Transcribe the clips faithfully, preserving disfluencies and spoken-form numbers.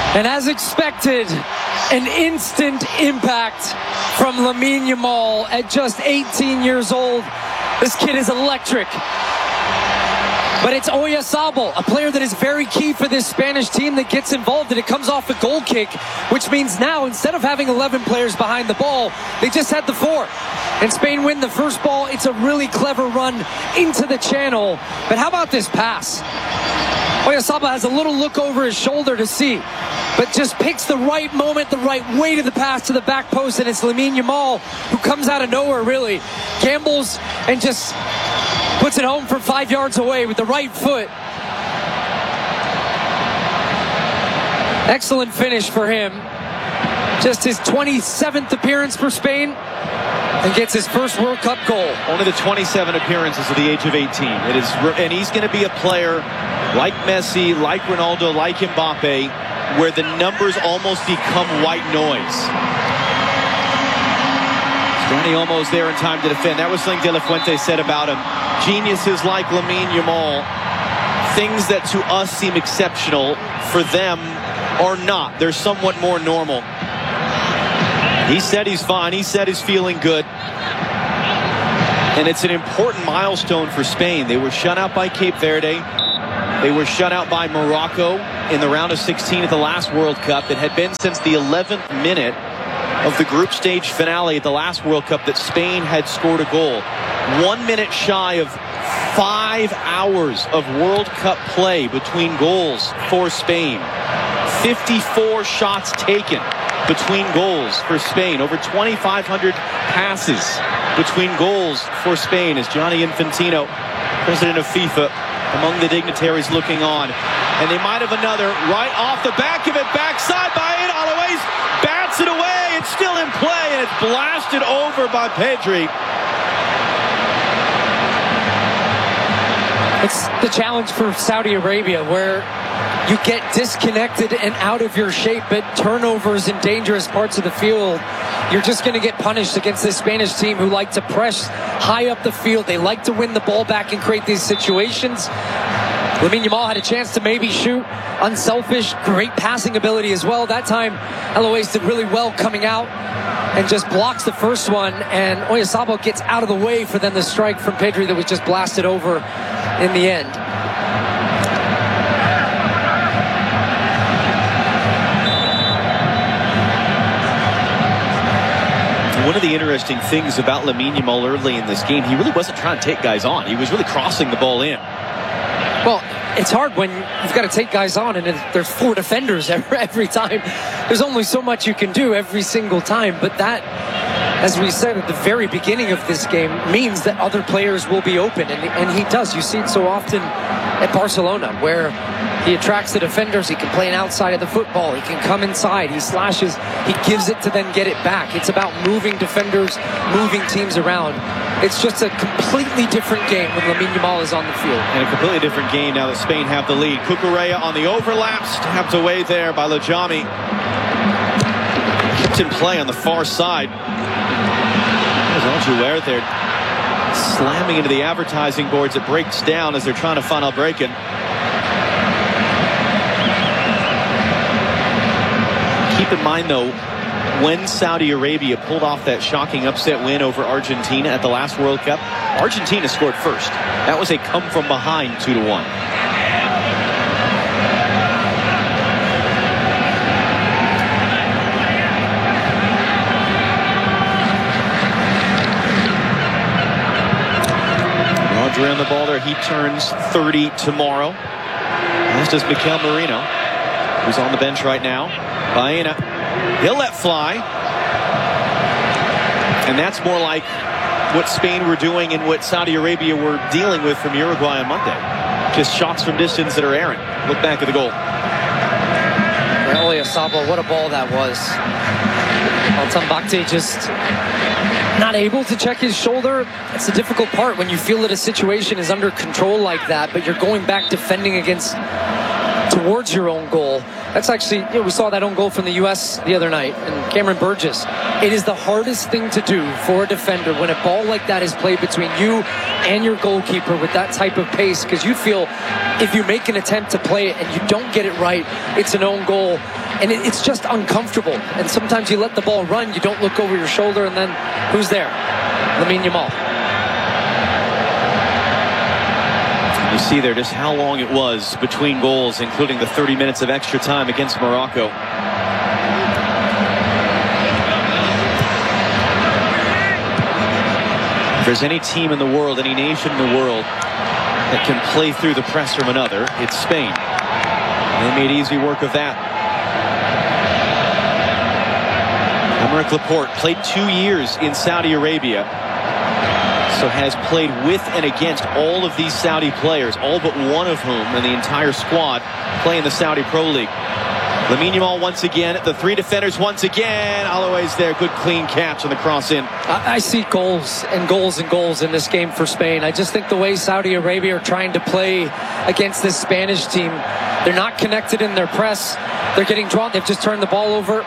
And as expected, an instant impact from Lamine Yamal at just eighteen years old. This kid is electric. But it's Oyarzabal, a player that is very key for this Spanish team, that gets involved, and it comes off a goal kick, which means now instead of having eleven players behind the ball, they just had the four. And Spain win the first ball. It's a really clever run into the channel. But how about this pass? Oyarzabal has a little look over his shoulder to see, but just picks the right moment, the right way to the pass to the back post, and it's Lamine Yamal, who comes out of nowhere, really, gambles and just puts it home from five yards away with the right foot. Excellent finish for him. Just his twenty-seventh appearance for Spain, and gets his first World Cup goal. Only the twenty-seven appearances at the age of eighteen. It is, and he's going to be a player like Messi, like Ronaldo, like Mbappe, where the numbers almost become white noise. Johnny almost there in time to defend. That was something De La Fuente said about him. Geniuses like Lamine Yamal, things that to us seem exceptional, for them are not. They're somewhat more normal. He said he's fine. He said he's feeling good. And it's an important milestone for Spain. They were shut out by Cape Verde. They were shut out by Morocco in the round of sixteen at the last World Cup. It had been since the eleventh minute of the group stage finale at the last World Cup that Spain had scored a goal. One minute shy of five hours of World Cup play between goals for Spain. fifty-four shots taken between goals for Spain. Over twenty-five hundred passes between goals for Spain, as Gianni Infantino, president of FIFA, among the dignitaries looking on. And they might have another right off the back of it, backside by it. Alois bats it away. It's still in play, and it's blasted over by Pedri. It's the challenge for Saudi Arabia, where you get disconnected and out of your shape at turnovers in dangerous parts of the field. You're just going to get punished against this Spanish team, who like to press high up the field. They like to win the ball back and create these situations. Lamine Yamal had a chance to maybe shoot. Unselfish, great passing ability as well. That time, Alois did really well coming out and just blocks the first one. And Oyarzabal gets out of the way for then the strike from Pedri that was just blasted over in the end. One of the interesting things about Lamine Yamal early in this game, he really wasn't trying to take guys on. He was really crossing the ball in. Well, it's hard when you've got to take guys on and there's four defenders every, every time. There's only so much you can do every single time. But that, as we said at the very beginning of this game, means that other players will be open. And, and he does. You see it so often at Barcelona, where he attracts the defenders. He can play an outside of the football. He can come inside. He slashes. He gives it to then get it back. It's about moving defenders, moving teams around. It's just a completely different game when Lamine Yamal is on the field. And a completely different game now that Spain have the lead. Cucurella on the overlap, stabbed away there by Lajami. Kept in play on the far side. There's Aljuer there, slamming into the advertising boards. It breaks down as they're trying to find Albrecht. Keep in mind, though, when Saudi Arabia pulled off that shocking upset win over Argentina at the last World Cup, Argentina scored first. That was a come from behind two to one. Rodri on the ball there. He turns thirty tomorrow. As does Mikel Merino, who's on the bench right now. Baena, he'll let fly. And that's more like what Spain were doing and what Saudi Arabia were dealing with from Uruguay on Monday. Just shots from distance that are errant. Look back at the goal. Oyarzabal, what a ball that was. Altan just not able to check his shoulder. It's the difficult part when you feel that a situation is under control like that, but you're going back defending against towards your own goal. That's actually, you know, we saw that own goal from the U S the other night, and Cameron Burgess. It is the hardest thing to do for a defender when a ball like that is played between you and your goalkeeper with that type of pace, because you feel if you make an attempt to play it and you don't get it right, it's an own goal. and it, it's just uncomfortable. And sometimes you let the ball run, you don't look over your shoulder, and then who's there? Lamine Yamal. You see there just how long it was between goals, including the thirty minutes of extra time against Morocco. If there's any team in the world, any nation in the world that can play through the press from another, it's Spain. They made easy work of that. Aymeric Laporte played two years in Saudi Arabia, so has played with and against all of these Saudi players, all but one of whom in the entire squad play in the Saudi Pro League. Lamine Yamal once again, the three defenders once again. Holloway's there, good clean catch on the cross in. I, I see goals and goals and goals in this game for Spain. I just think the way Saudi Arabia are trying to play against this Spanish team, they're not connected in their press. They're getting drawn. They've just turned the ball over.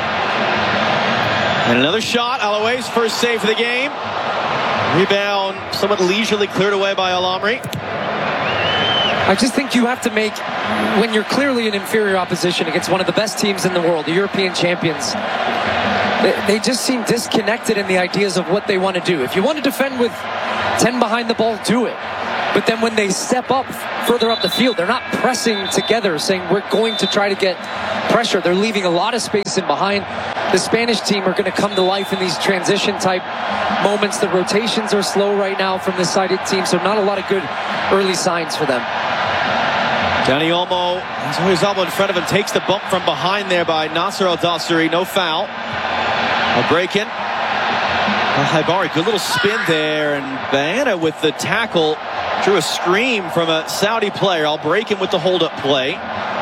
And another shot. Holloway's first save for the game. Rebound somewhat leisurely cleared away by Al-Amri. I just think you have to make, when you're clearly an inferior opposition against one of the best teams in the world, the European champions, they, they just seem disconnected in the ideas of what they want to do. If you want to defend with ten behind the ball, do it. But then when they step up further up the field, they're not pressing together, saying we're going to try to get pressure. They're leaving a lot of space in behind. The Spanish team are going to come to life in these transition type moments. The rotations are slow right now from this sided team, so not a lot of good early signs for them. Dani Olmo, Olmo in front of him, takes the bump from behind there by Nasser Al-Dossari. No foul. A break in. Al-Haibari, good little spin there, and Baena with the tackle drew a scream from a Saudi player. I'll break him with the hold-up play.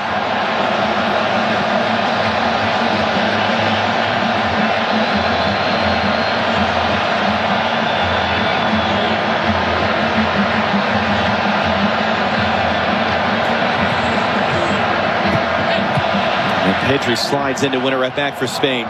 Pedri slides in to win it right back for Spain.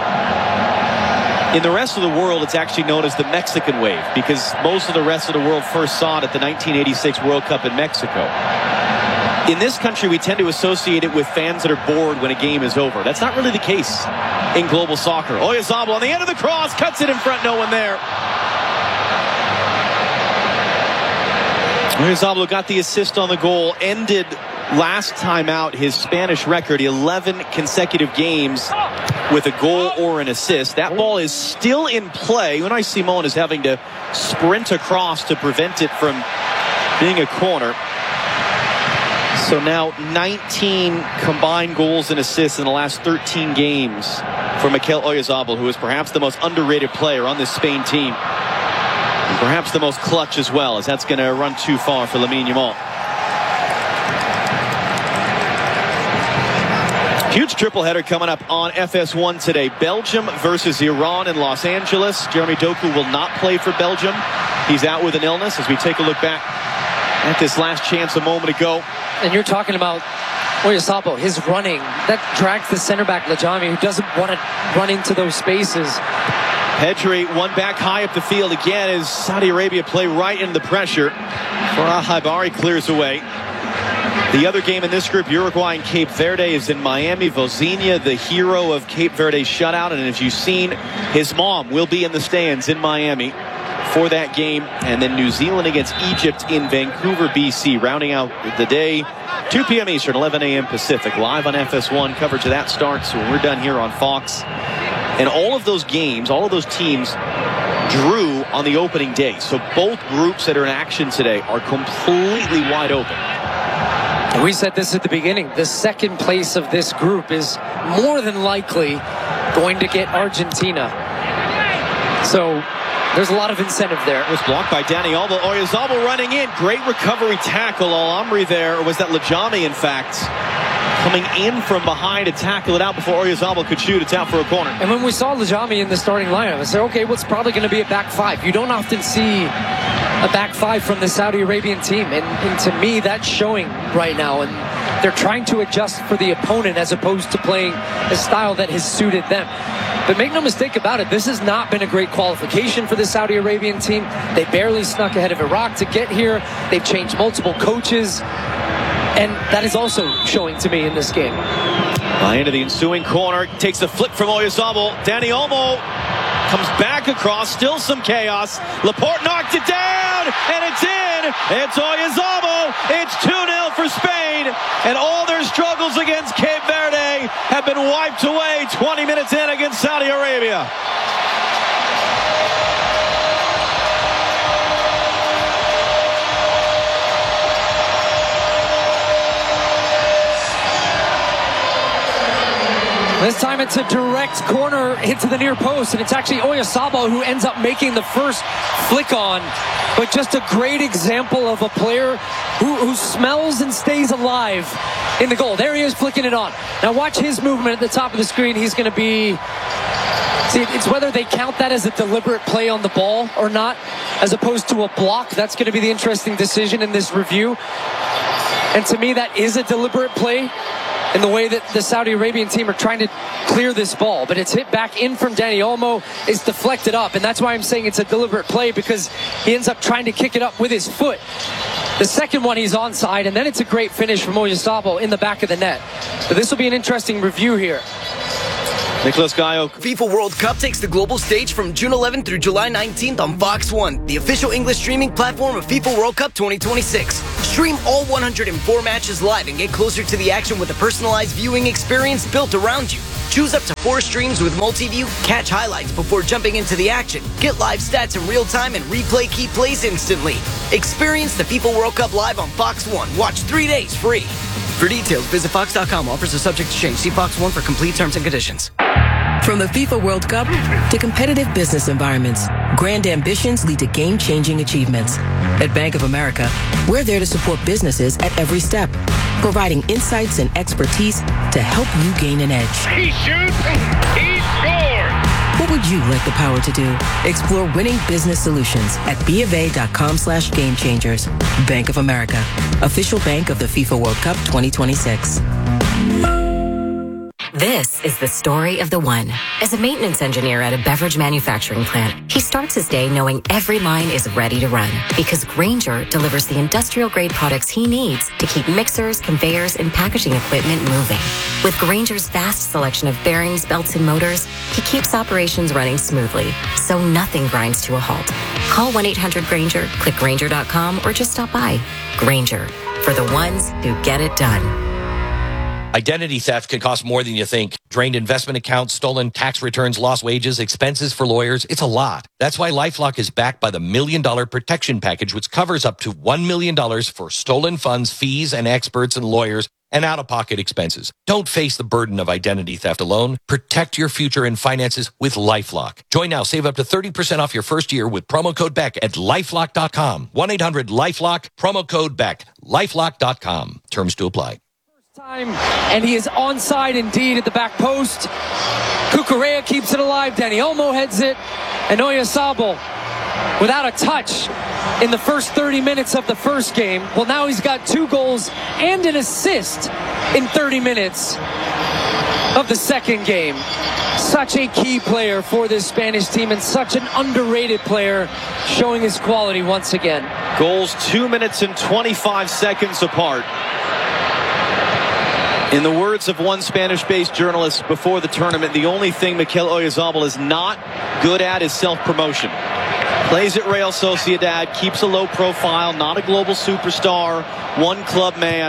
In the rest of the world, it's actually known as the Mexican wave, because most of the rest of the world first saw it at the nineteen eighty-six World Cup in Mexico. In this country, we tend to associate it with fans that are bored when a game is over. That's not really the case in global soccer. Oyarzabal on the end of the cross, cuts it in front, no one there. Oyarzabal got the assist on the goal, ended last time out his Spanish record, eleven consecutive games with a goal or an assist. That ball is still in play. Unai Simon is having to sprint across to prevent it from being a corner. So now nineteen combined goals and assists in the last thirteen games for Mikel Oyarzabal, who is perhaps the most underrated player on this Spain team. And perhaps the most clutch as well, as that's going to run too far for Lamine Yamal. Huge triple header coming up on F S one today. Belgium versus Iran in Los Angeles. Jeremy Doku will not play for Belgium. He's out with an illness as we take a look back at this last chance a moment ago. And you're talking about Oyarzabal, his running. That drags the center back, Lajami, who doesn't want to run into those spaces. Pedri, one back high up the field again as Saudi Arabia play right into the pressure. Farah Haibari clears away. The other game in this group, Uruguay and Cape Verde, is in Miami. Vozinha, the hero of Cape Verde's shutout. And as you've seen, his mom will be in the stands in Miami for that game. And then New Zealand against Egypt in Vancouver, B C, rounding out the day. two p m Eastern, eleven a m Pacific. Live on F S one. Coverage of that starts when we're done here on Fox. And all of those games, all of those teams drew on the opening day. So both groups that are in action today are completely wide open. We said this at the beginning. The second place of this group is more than likely going to get Argentina. So there's a lot of incentive there. It was blocked by Dani Olmo. Oyarzabal running in. Great recovery tackle. Al-Amri there. Or was that Lajami, in fact? Coming in from behind to tackle it out before Oyarzabal could shoot. It's out for a corner. And when we saw Lajami in the starting lineup, I said, okay, what's probably going to be a back five? You don't often see a back five from the Saudi Arabian team. And, and to me, that's showing right now. And they're trying to adjust for the opponent as opposed to playing a style that has suited them. But make no mistake about it, this has not been a great qualification for the Saudi Arabian team. They barely snuck ahead of Iraq to get here. They've changed multiple coaches. And that is also showing to me in this game. Uh, into the ensuing corner, takes a flip from Oyarzabal. Dani Olmo comes back across, still some chaos. Laporte knocked it down, and it's in. It's Oyarzabal. It's two nil for Spain, and all their struggles against Cape Verde have been wiped away twenty minutes in against Saudi Arabia. This time it's a direct corner into the near post, and it's actually Oyarzabal who ends up making the first flick on. But just a great example of a player who, who smells and stays alive in the goal. There he is flicking it on. Now watch his movement at the top of the screen. He's going to be... See, it's whether they count that as a deliberate play on the ball or not, as opposed to a block. That's going to be the interesting decision in this review. And to me, that is a deliberate play in the way that the Saudi Arabian team are trying to clear this ball. But it's hit back in from Dani Olmo. It's deflected up. And that's why I'm saying it's a deliberate play, because he ends up trying to kick it up with his foot. The second one, he's onside. And then it's a great finish from Oyarzabal in the back of the net. But this will be an interesting review here. Nicholas Gaio. FIFA World Cup takes the global stage from June eleventh through July nineteenth on Fox one, the official English streaming platform of FIFA World Cup twenty twenty-six. Stream all one hundred four matches live and get closer to the action with a personalized viewing experience built around you. Choose up to four streams with multi-view, catch highlights before jumping into the action, get live stats in real time, and replay key plays instantly. Experience the FIFA World Cup live on Fox one. Watch three days free. For details, visit fox dot com. Offers are subject to change. See Fox one for complete terms and conditions. From the FIFA World Cup to competitive business environments, grand ambitions lead to game-changing achievements. At Bank of America, we're there to support businesses at every step, providing insights and expertise to help you gain an edge. He shoots, he scores! What would you like the power to do? Explore winning business solutions at bofa.com slash game changers. Bank of America, official bank of the FIFA World Cup twenty twenty-six. This is the story of the one. As a maintenance engineer at a beverage manufacturing plant, he starts his day knowing every line is ready to run, because Grainger delivers the industrial-grade products he needs to keep mixers, conveyors, and packaging equipment moving. With Grainger's vast selection of bearings, belts, and motors, he keeps operations running smoothly, so nothing grinds to a halt. Call one eight hundred Grainger, click Grainger dot com, or just stop by. Grainger, for the ones who get it done. Identity theft can cost more than you think. Drained investment accounts, stolen tax returns, lost wages, expenses for lawyers. It's a lot. That's why LifeLock is backed by the Million Dollar Protection Package, which covers up to one million dollars for stolen funds, fees, and experts and lawyers, and out-of-pocket expenses. Don't face the burden of identity theft alone. Protect your future and finances with LifeLock. Join now. Save up to thirty percent off your first year with promo code Beck at lifelock dot com. one eight hundred LifeLock, promo code Beck, lifelock dot com. Terms to apply. Time, and he is onside indeed at the back post. Cucurella keeps it alive. Dani Olmo heads it, and Oyarzabal without a touch in the first thirty minutes of the first game. Well, now he's got two goals and an assist in thirty minutes of the second game. Such a key player for this Spanish team, and such an underrated player, showing his quality once again. Goals two minutes and twenty-five seconds apart. In the words of one Spanish-based journalist before the tournament, the only thing Mikel Oyarzabal is not good at is self-promotion. Plays at Real Sociedad, keeps a low profile, not a global superstar, one club man.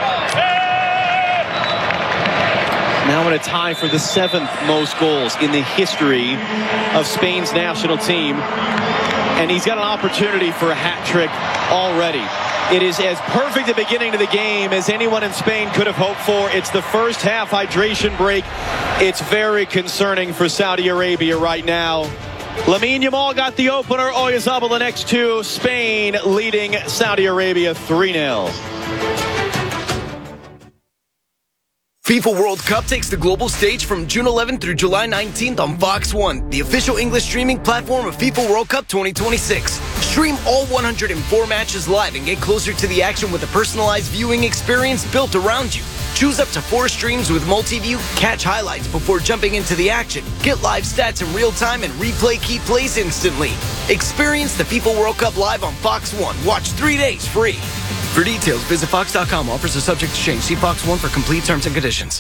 Now in a tie for the seventh most goals in the history of Spain's national team. And he's got an opportunity for a hat trick already. It is as perfect a beginning to the game as anyone in Spain could have hoped for. It's the first half hydration break. It's very concerning for Saudi Arabia right now. Lamine Yamal got the opener. Oyarzabal the next two. Spain leading Saudi Arabia three nil. FIFA World Cup takes the global stage from June eleventh through July nineteenth on Fox one, the official English streaming platform of FIFA World Cup twenty twenty-six. Stream all one hundred four matches live and get closer to the action with a personalized viewing experience built around you. Choose up to four streams with multi-view, catch highlights before jumping into the action, get live stats in real time, and replay key plays instantly. Experience the FIFA World Cup live on Fox one. Watch three days free. For details, visit Fox dot com. Offers are subject to change. See Fox One for complete terms and conditions.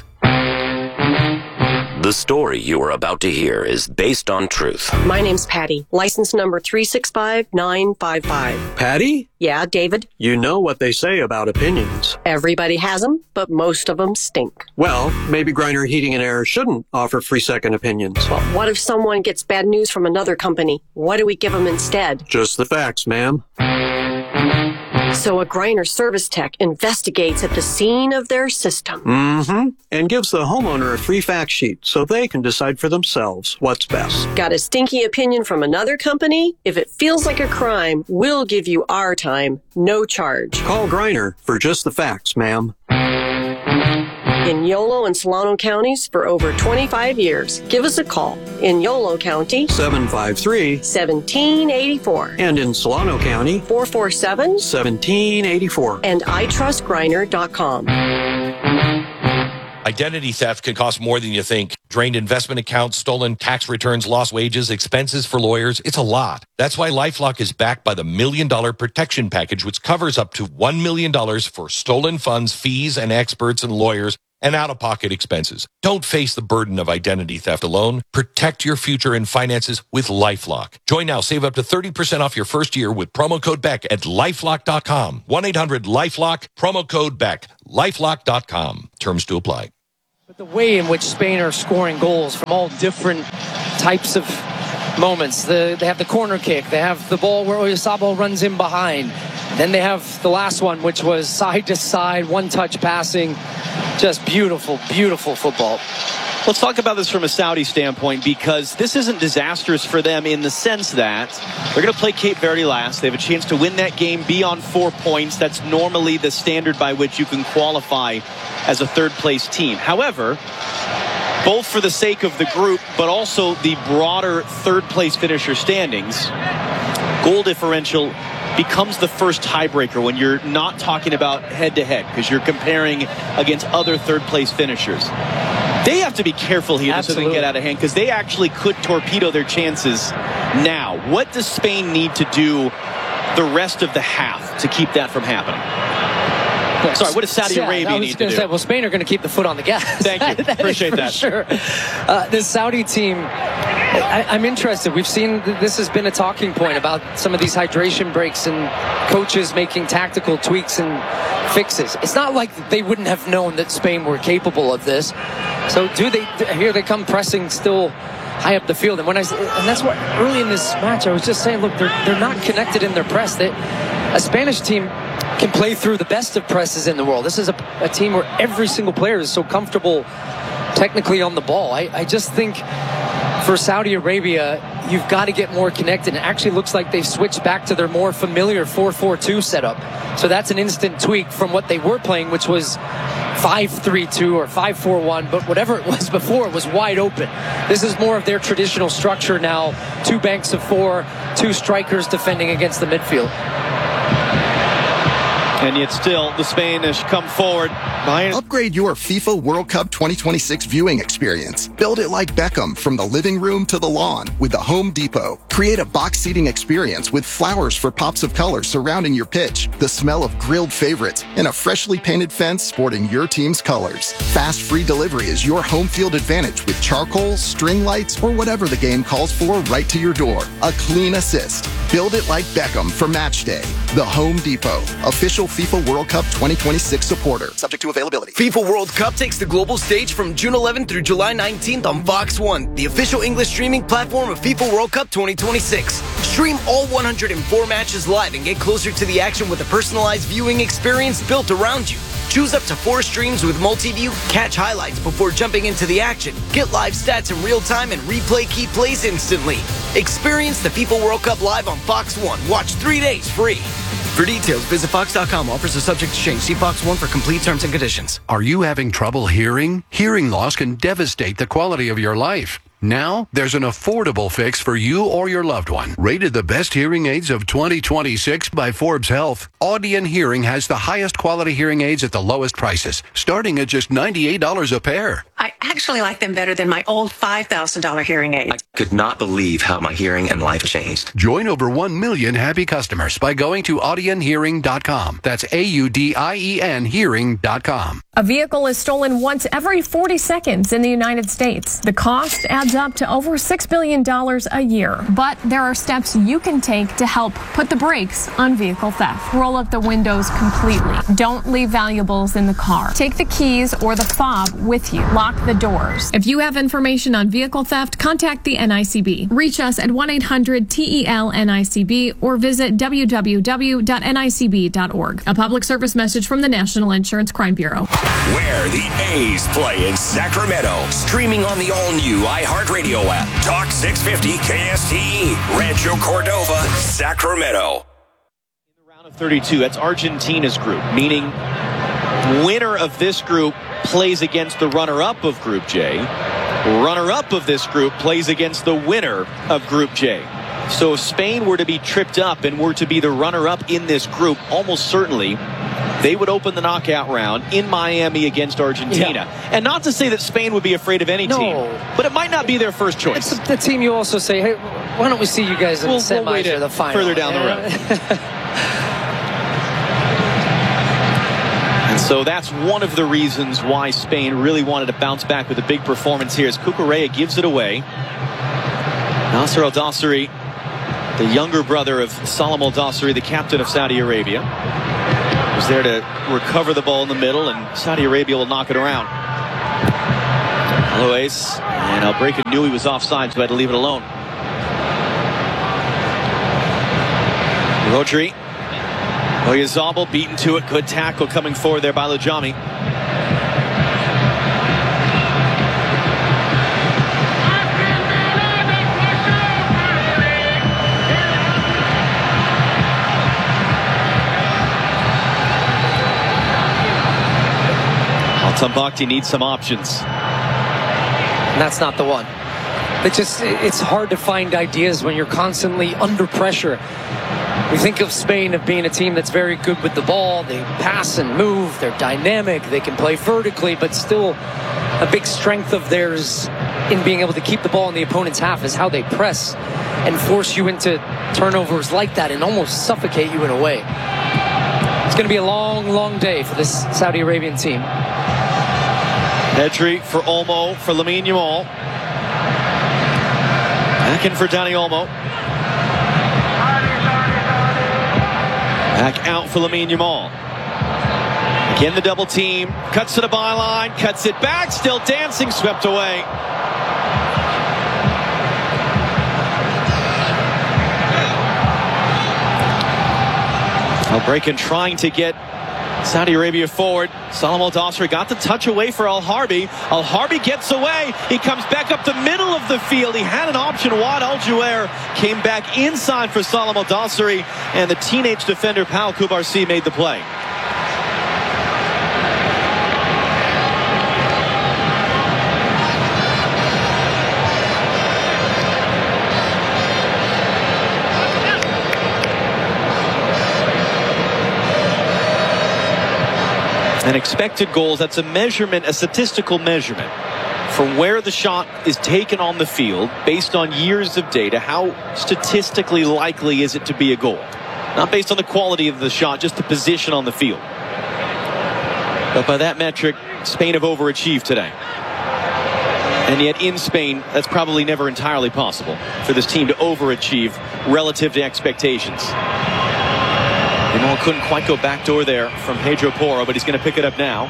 The story you are about to hear is based on truth. My name's Patty. License number three six five nine five five. Patty? Yeah, David? You know what they say about opinions. Everybody has them, but most of them stink. Well, maybe Griner Heating and Air shouldn't offer free second opinions. Well, what if someone gets bad news from another company? What do we give them instead? Just the facts, ma'am. So a Griner service tech investigates at the scene of their system. Mm-hmm. And gives the homeowner a free fact sheet so they can decide for themselves what's best. Got a stinky opinion from another company? If it feels like a crime, we'll give you our time, no charge. Call Griner for just the facts, ma'am. In Yolo and Solano counties for over twenty-five years. Give us a call. In Yolo County, seven five three, one seven eight four. And in Solano County, four four seven, one seven eight four. And I trust griner dot com. Identity theft can cost more than you think. Drained investment accounts, stolen tax returns, lost wages, expenses for lawyers. It's a lot. That's why LifeLock is backed by the Million Dollar Protection Package, which covers up to one million dollars for stolen funds, fees, and experts and lawyers, and out-of-pocket expenses. Don't face the burden of identity theft alone. Protect your future and finances with LifeLock. Join now. Save up to thirty percent off your first year with promo code Beck at lifelock dot com. one eight hundred LifeLock, promo code Beck. lifelock dot com. Terms to apply. But the way in which Spain are scoring goals from all different types of moments. The, they have the corner kick. They have the ball where Oyarzabal runs in behind. Then they have the last one, which was side to side, one-touch passing. Just beautiful, beautiful football. Let's talk about this from a Saudi standpoint, because this isn't disastrous for them in the sense that they're going to play Cape Verde last. They have a chance to win that game, be on four points. That's normally the standard by which you can qualify as a third-place team. However, both for the sake of the group, but also the broader third-place finisher standings, goal differential becomes the first tiebreaker when you're not talking about head-to-head, because you're comparing against other third-place finishers. They have to be careful here so they can get out of hand, because they actually could torpedo their chances now. What does Spain need to do the rest of the half to keep that from happening? Sorry, what does Saudi yeah, Arabia need to do? Say, well, Spain are going to keep the foot on the gas. Thank you. that Appreciate for that. Sure. Uh, this Saudi team, I, I'm interested. We've seen th- this has been a talking point about some of these hydration breaks and coaches making tactical tweaks and fixes. It's not like they wouldn't have known that Spain were capable of this. So do they? Here they come pressing still high up the field. And when I and that's what early in this match I was just saying, look, they're they're not connected in their press. They, a Spanish team can play through the best of presses in the world. This is a, a team where every single player is so comfortable technically on the ball. I, I just think for Saudi Arabia, you've got to get more connected. It actually looks like they've switched back to their more familiar four four two setup. So that's an instant tweak from what they were playing, which was five three two or five four one, but whatever it was before, it was wide open. This is more of their traditional structure now. Two banks of four, two strikers defending against the midfield. And yet still, the Spanish come forward behind. Upgrade your FIFA World Cup twenty twenty-six viewing experience. Build it like Beckham from the living room to the lawn with the Home Depot. Create a box seating experience with flowers for pops of color surrounding your pitch, the smell of grilled favorites, and a freshly painted fence sporting your team's colors. Fast free delivery is your home field advantage with charcoal, string lights, or whatever the game calls for right to your door. A clean assist. Build it like Beckham for match day. The Home Depot, official FIFA World Cup twenty twenty-six supporter. Subject to availability. FIFA World Cup takes the global stage from June eleventh through July nineteenth on Fox One, the official English streaming platform of FIFA World Cup twenty twenty-six. Stream all one hundred four matches live and get closer to the action with a personalized viewing experience built around you. Choose up to four streams with multi-view, catch highlights before jumping into the action, get live stats in real time, and replay key plays instantly. Experience the FIFA World Cup live on Fox One. Watch three days free. For details, visit fox dot com. Offers are subject to change. See Fox One for complete terms and conditions. Are you having trouble hearing? Hearing loss can devastate the quality of your life. Now, there's an affordable fix for you or your loved one. Rated the best hearing aids of twenty twenty-six by Forbes Health, Audion Hearing has the highest quality hearing aids at the lowest prices, starting at just ninety-eight dollars a pair. I, actually like them better than my old five thousand dollars hearing aids. I could not believe how my hearing and life changed. Join over one million happy customers by going to Audien Hearing dot com. That's A U D I E N Hearing dot com. A vehicle is stolen once every forty seconds in the United States. The cost adds up to over six billion dollars a year. But there are steps you can take to help put the brakes on vehicle theft. Roll up the windows completely. Don't leave valuables in the car. Take the keys or the fob with you. Lock the doors. If you have information on vehicle theft, contact the N I C B. Reach us at one eight hundred T E L N I C B or visit w w w dot N I C B dot org. A public service message from the National Insurance Crime Bureau. Where the A's play in Sacramento. Streaming on the all-new iHeartRadio app. Talk six fifty K S T E. Rancho Cordova, Sacramento. In the round of thirty-two, that's Argentina's group, meaning winner of this group plays against the runner-up of Group J. Runner-up of this group plays against the winner of Group J. So if Spain were to be tripped up and were to be the runner-up in this group, almost certainly they would open the knockout round in Miami against Argentina. Yeah. And not to say that Spain would be afraid of any no. team, but it might not be their first choice. It's the team you also say, hey, why don't we see you guys in we'll, the semis we'll wait or the final? Further down yeah. the road. And so that's one of the reasons why Spain really wanted to bounce back with a big performance here as Cucurella gives it away. Nasser Al-Dossari, the younger brother of Salam Al-Dossari, the captain of Saudi Arabia, was there to recover the ball in the middle, and Saudi Arabia will knock it around. Alois, and Albreka knew he was offside, so had to leave it alone. Rodri. Oyarzabal beaten to it. Good tackle coming forward there by Lajami. Al-Tambakti needs some options. And that's not the one. It just, it's hard to find ideas when you're constantly under pressure. We think of Spain of being a team that's very good with the ball. They pass and move. They're dynamic. They can play vertically, but still a big strength of theirs in being able to keep the ball in the opponent's half is how they press and force you into turnovers like that and almost suffocate you in a way. It's going to be a long, long day for this Saudi Arabian team. Pedri for Olmo, for Lamine Yamal. Back in for Dani Olmo. Back out for Lamine Yamal. Again the double team. Cuts to the byline. Cuts it back. Still dancing. Swept away. Al-Breakin trying to get Saudi Arabia forward. Salam Al-Dossari got the touch away for Al-Harbi. Al-Harbi gets away. He comes back up the middle of the field. He had an option. Wad Al-Juair came back inside for Salam Al-Dossari, and the teenage defender Pau Kubarsi made the play. And expected goals, that's a measurement, a statistical measurement from where the shot is taken on the field based on years of data. How statistically likely is it to be a goal? Not based on the quality of the shot, just the position on the field. But by that metric, Spain have overachieved today. And yet in Spain, that's probably never entirely possible for this team to overachieve relative to expectations. Yamal couldn't quite go backdoor there from Pedro Porro, but he's going to pick it up now.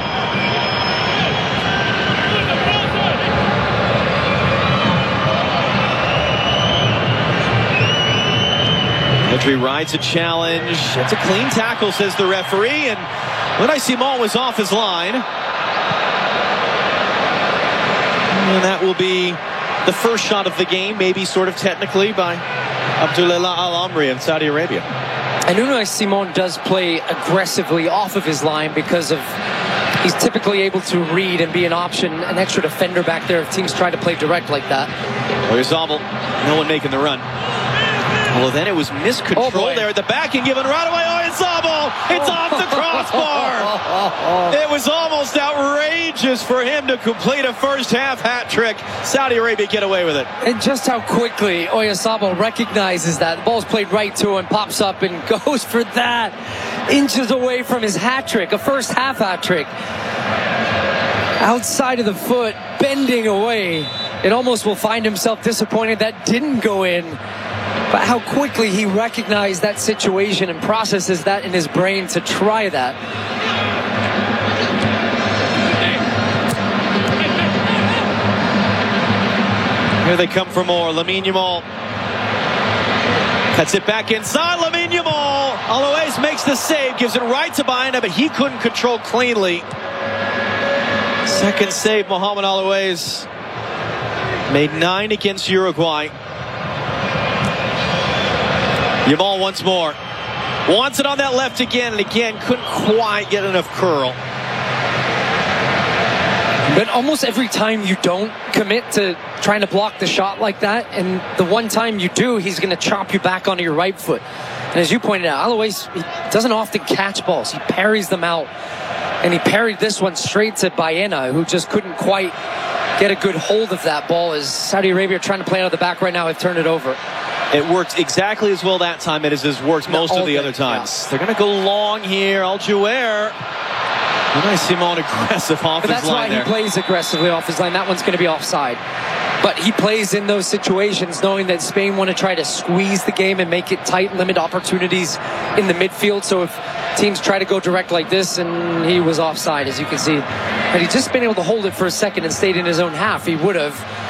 Pedri rides a challenge. It's a clean tackle, says the referee, and Unai Simon was off his line. And that will be the first shot of the game, maybe sort of technically, by Abdullah Al-Amri in Saudi Arabia. And Unai Simon does play aggressively off of his line because of he's typically able to read and be an option, an extra defender back there if teams try to play direct like that. Oyarzabal, no one making the run. Well, then it was miscontrol Oh, there at the back and given right away. Oyarzabal, it's off the crossbar. It was almost outrageous for him to complete a first-half hat trick. Saudi Arabia get away with it. And just how quickly Oyarzabal recognizes that. The ball's played right to him, pops up and goes for that. Inches away from his hat trick, a first-half hat trick. Outside of the foot, bending away. It almost will find himself disappointed that didn't go in. But how quickly he recognized that situation and processes that in his brain to try that. Here they come for more. Lamine Yamal cuts it back inside. Lamine Yamal. Alois makes the save, gives it right to Baena, but he couldn't control cleanly. Second save, Mohamed Alois. Made nine against Uruguay. Yamal once more. Wants it on that left again, and again couldn't quite get enough curl. But almost every time you don't commit to trying to block the shot like that, and the one time you do, he's going to chop you back onto your right foot. And as you pointed out, Alois he doesn't often catch balls. He parries them out. And he parried this one straight to Baena, who just couldn't quite get a good hold of that ball as Saudi Arabia are trying to play out of the back right now. Have turned it over. It worked exactly as well that time as it has worked most of the other times. Yeah. They're going to go long here. Al-Juair. Nice Simon aggressive off but his line there. That's why he plays aggressively off his line. That one's going to be offside. But he plays in those situations knowing that Spain want to try to squeeze the game and make it tight, limit opportunities in the midfield. So if teams try to go direct like this, and he was offside, as you can see. Had he just been able to hold it for a second and stayed in his own half, he would have.